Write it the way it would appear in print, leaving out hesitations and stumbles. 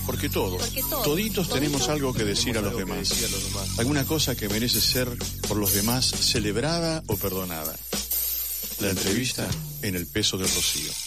Porque toditos tenemos algo que decir a los demás. Alguna cosa que merece ser por los demás celebrada o perdonada. La entrevista en El Peso del Rocío.